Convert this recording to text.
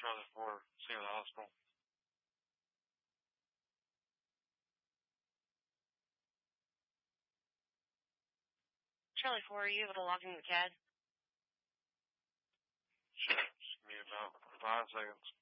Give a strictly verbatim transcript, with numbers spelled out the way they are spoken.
Charlie four, see you at the hospital. Charlie four, are you able to log in the C A D? Sure, just give me about five seconds.